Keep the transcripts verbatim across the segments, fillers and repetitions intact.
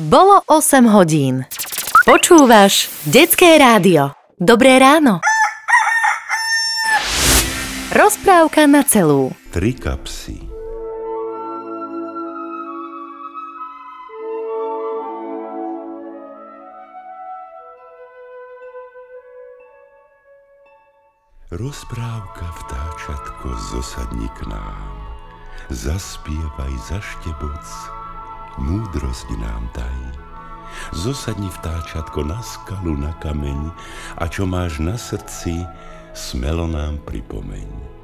Bolo osem hodín. Počúvaš Detské rádio. Dobré ráno. Rozprávka na celú. Tri kapsy. Rozprávka, vtáčatko, zosadni k nám. Zaspievaj, zašteboc, múdrosť nám daj. Zosadni, vtáčatko, na skalu, na kameň, a čo máš na srdci, smelo nám pripomeň.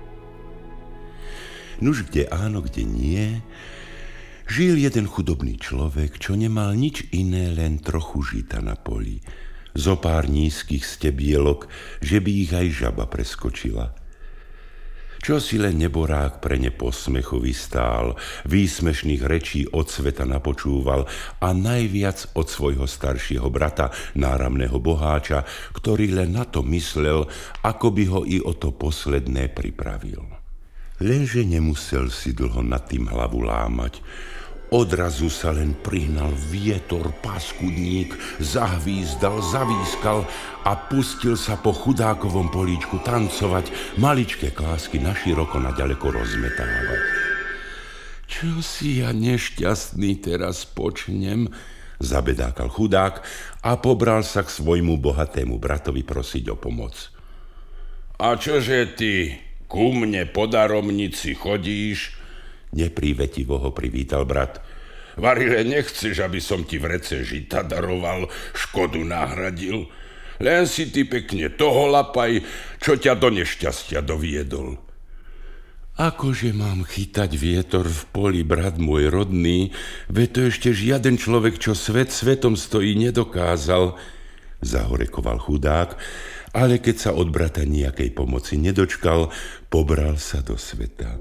Nuž kde áno, kde nie, žil jeden chudobný človek, čo nemal nič iné, len trochu žita na poli. Zo pár nízkych stebielok, že by ich aj žaba preskočila. Čo si len neborák pre ne posmechový stál, výsmešných rečí od sveta napočúval a najviac od svojho staršieho brata, náramného boháča, ktorý len na to myslel, ako by ho i o to posledné pripravil. Lenže nemusel si dlho nad tým hlavu lámať. Odrazu sa len prihnal vietor, paskudník, zahvízdal, zavískal a pustil sa po chudákovom políčku tancovať, maličké klásky naširoko naďaleko rozmetávať. Čo si ja nešťastný teraz počnem, zabedákal chudák a pobral sa k svojmu bohatému bratovi prosiť o pomoc. A čože ty ku mne po daromnici chodíš? Neprívetivo ho privítal brat. Varile, nechceš, aby som ti vrece žita daroval, škodu nahradil. Len si ty pekne toho lapaj, čo ťa do nešťastia doviedol. Akože mám chytať vietor v poli, brat môj rodný, veď to ešte žiaden človek, čo svet svetom stojí, nedokázal, zahorekoval chudák, ale keď sa od brata nejakej pomoci nedočkal, pobral sa do sveta.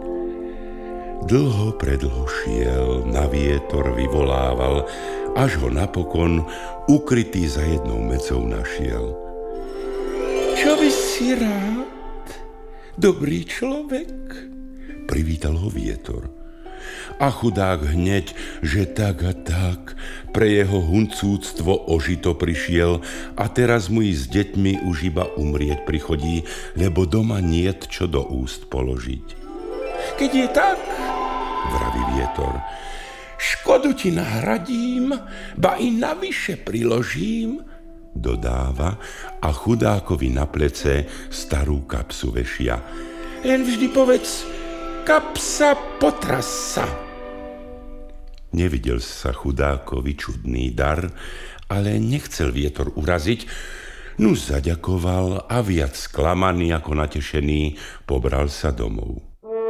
Dlho predlho šiel, na vietor vyvolával, až ho napokon ukrytý za jednou medzou našiel. Čo by si rád, dobrý človek? Privítal ho vietor. A chudák hneď, že tak a tak, pre jeho huncúctvo o žito prišiel a teraz mu i s deťmi už iba umrieť prichodí, lebo doma niet čo do úst položiť. Keď je tak, vraví vietor, škodu ti nahradím, ba i navyše priložím, dodáva a chudákovi na plece starú kapsu vešia. Len vždy povedz, kapsa potrasa. Nevidel sa chudákovi čudný dar, ale nechcel vietor uraziť, nuž zaďakoval a viac sklamaný ako natešený pobral sa domov.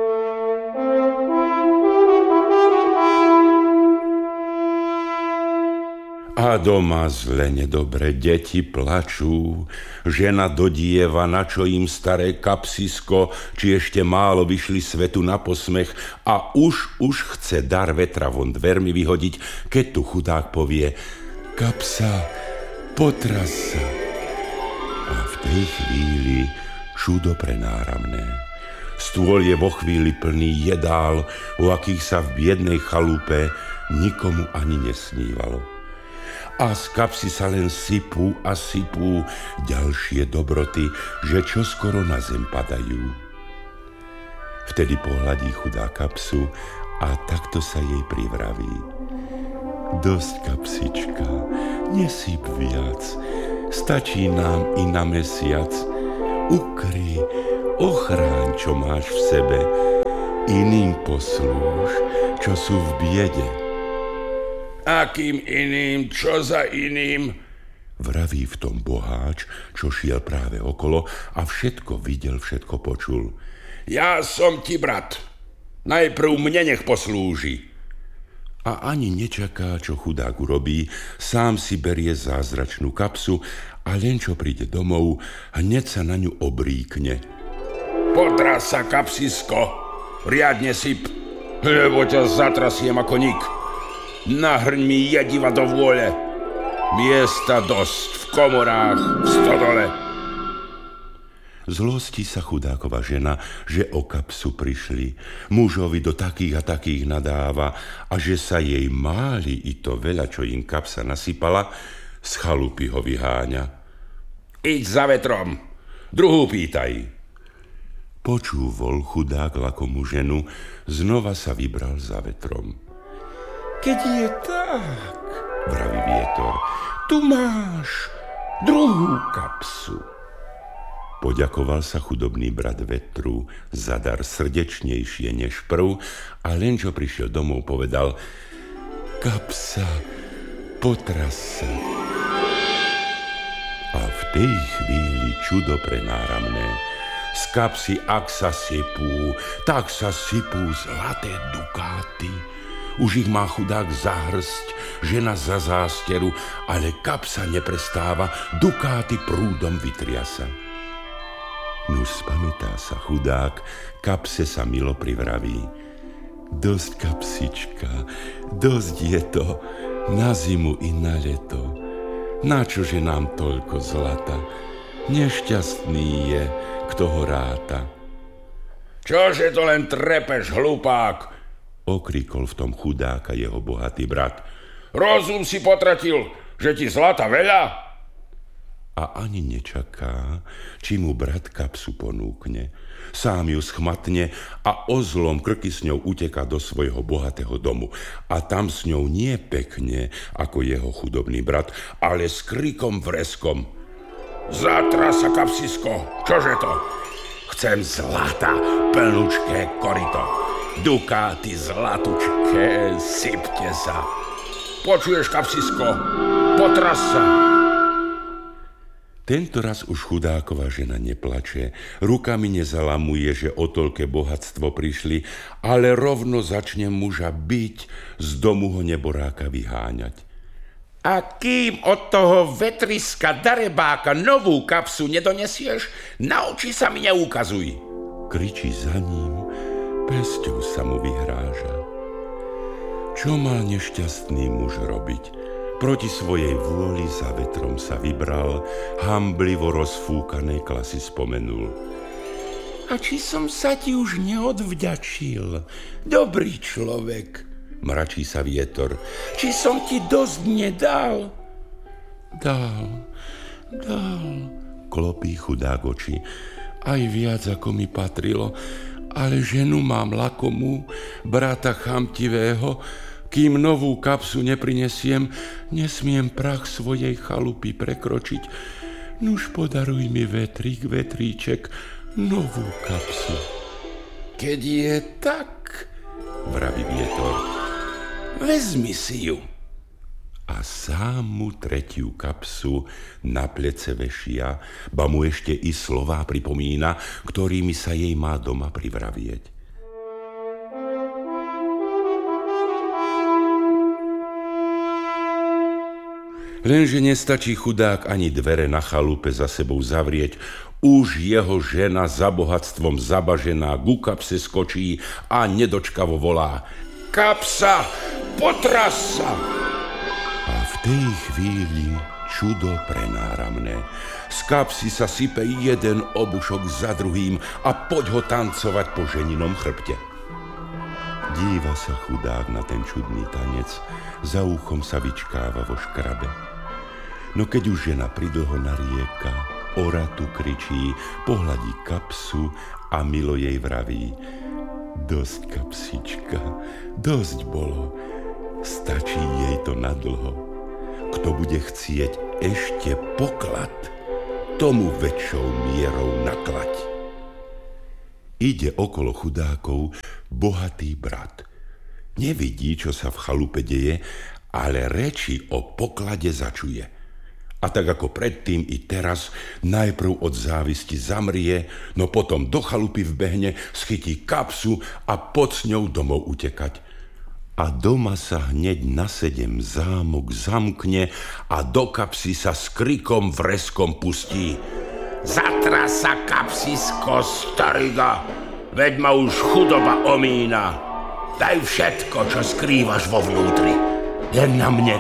A doma zle nedobre, deti plačú, žena dodieva, na čo im staré kapsisko, či ešte málo vyšli svetu na posmech a už, už chce dar vetra von dvermi vyhodiť, keď tu chudák povie kapsa, potrasa. A v tej chvíli čudo prenáramné. Stôl je vo chvíli plný jedál, o akých sa v biednej chalupe nikomu ani nesnívalo. A z kapsy sa len sypú a sypú ďalšie dobroty, že čoskoro na zem padajú. Vtedy pohľadí chudá kapsu a takto sa jej privraví. Dosť, kapsička, nesýp viac, stačí nám i na mesiac. Ukry, ochráň, čo máš v sebe, iným poslúž, čo sú v biede. Akým iným, čo za iným? Vraví v tom boháč, čo šiel práve okolo a všetko videl, všetko počul. Ja som ti brat, najprv mne nech poslúži. A ani nečaká, čo chudák urobí, sám si berie zázračnú kapsu a len čo príde domov, hneď sa na ňu obríkne. Potrás sa, kapsisko, riadne syp, lebo ťa zatrasiem ako nik. Nahrň mi jediva do vôle, miesta dosť v komorách, v stodole. Zlosti sa chudáková žena, že o kapsu prišli. Mužovi do takých a takých nadáva a že sa jej máli i to veľa, čo im kapsa nasypala, z chalupy ho vyháňa. Iď za vetrom, druhú pýtaj. Počúvol chudák lakomú ženu, znova sa vybral za vetrom. Keď je tak, vraví vietor, tu máš druhú kapsu. Poďakoval sa chudobný brat vetru za dar srdečnejšie než prv a len čo prišiel domov, povedal: kapsa, potras sa. A v tej chvíli čudo prenáramné. Z kapsy, ak sa sypú, tak sa sypú zlaté dukáty. Už ich má chudák za hrst, žena za zásteru, ale kapsa neprestáva, dukáty prúdom vytriasa. Nuž spamätá sa chudák, kapse sa milo privraví. Dosť, kapsička, dosť je to, na zimu i na leto. Načože nám toľko zlata? Nešťastný je, kto ho ráta. Čože to len trepeš, hlupák? Okrikol v tom chudáka jeho bohatý brat. Rozum si potratil, že ti zlata veľa? A ani nečaká, či mu brat kapsu ponúkne. Sám ju schmatne a ozlom krky s ňou uteká do svojho bohatého domu. A tam s ňou nie pekne, ako jeho chudobný brat, ale s krikom vreskom. Zatra sa, kapsisko, čože to? Chcem zlata, plnučké korito. Dukáty zlatučké, sypte sa. Počuješ, kapsisko? Potras sa. Tento raz už chudáková žena neplače, rukami nezalamuje, že o toľké bohatstvo prišli, ale rovno začne muža byť, z domu ho neboráka vyháňať. A kým od toho vetriska darebáka novú kapsu nedonesieš, na oči sa mi neukazuj. Kričí za ním, pesťou sa mu vyhráža. Čo mal nešťastný muž robiť? Proti svojej vôli za vetrom sa vybral, hamblivo rozfúkané klasy spomenul. A či som sa ti už neodvďačil, dobrý človek, mračí sa vietor, či som ti dosť nedal? Dal, dal, klopí chudák oči, aj viac ako mi patrilo, ale ženu mám lakomú, brata chamtivého. Kým novú kapsu neprinesiem, nesmiem prach svojej chalupy prekročiť. Nuž podaruj mi, vetrík, vetríček, novú kapsu. Keď je tak, vraví vietor, vezmi si ju. A sám mu tretiu kapsu na plece vešia, ba mu ešte i slová pripomína, ktorými sa jej má doma privravieť. Lenže nestačí chudák ani dvere na chalupe za sebou zavrieť, už jeho žena za bohatstvom zabažená ku kapse skočí a nedočkavo volá: kapsa, potras sa! A v tej chvíli čudo prenáramné. Z kapsy sa sype jeden obušok za druhým a poď ho tancovať po ženinom chrbte. Díva sa chudák na ten čudný tanec, za uchom sa vyčkáva vo škrabe. No keď už žena pridlho narieka, o ratu kričí, pohľadí kapsu a milo jej vraví: dosť, kapsička, dosť bolo, stačí jej to nadlho. Kto bude chcieť ešte poklad, tomu väčšou mierou naklať. Ide okolo chudákov bohatý brat. Nevidí, čo sa v chalupe deje, ale reči o poklade začuje. A tak ako predtým i teraz, najprv od závisti zamrie, no potom do chalupy vbehne, schytí kapsu a pod s ňou domov utekať. A doma sa hneď na sedem zámok zamkne a do kapsy sa s krikom vreskom pustí. Zatra sa, kapsisko, stariga, veď ma už chudoba omína. Daj všetko, čo skrývaš vo vnútri, len na mne,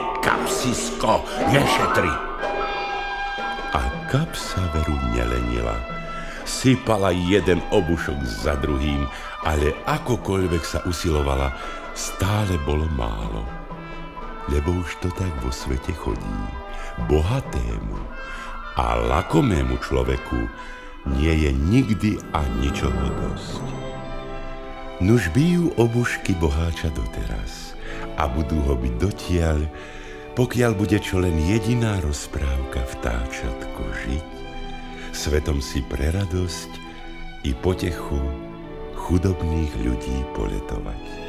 kapsisko, nešetri. A kapsa veru nelenila. sypala jeden obušok za druhým, ale akokoľvek sa usilovala, stále bolo málo. Lebo už to tak vo svete chodí. Bohatému a lakomému človeku nie je nikdy a ničoho dosť. Nuž bijú obušky boháča doteraz a budú ho byť dotiaľ, pokiaľ bude čo len jediná rozprávka vtáčatko žiť, svetom si pre radosť i potechu chudobných ľudí poletovať.